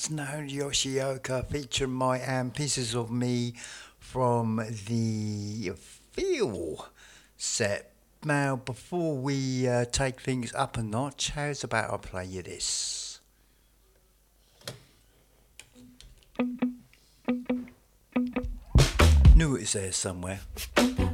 Snow Yoshioka featuring My and Pieces of Me from the Feel set. Now, before we take things up a notch, how's about I play you this? Knew it was there somewhere.